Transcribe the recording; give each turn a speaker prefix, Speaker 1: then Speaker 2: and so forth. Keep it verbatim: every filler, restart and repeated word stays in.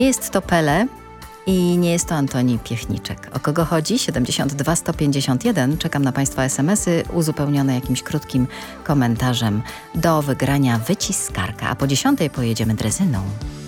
Speaker 1: Jest to Pele i nie jest to Antoni Piechniczek. O kogo chodzi? siedemdziesiąt dwa sto pięćdziesiąt jeden. Czekam na Państwa es em esy uzupełnione jakimś krótkim komentarzem. Do wygrania wyciskarka, a po dziesiątej pojedziemy drezyną.